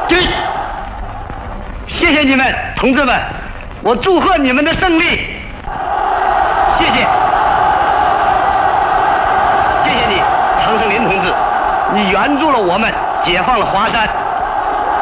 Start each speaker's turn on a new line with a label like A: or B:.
A: 军，谢谢你们，同志们，我祝贺你们的胜利，谢谢，谢谢你，常胜林同志，你援助了我们，解放了华山。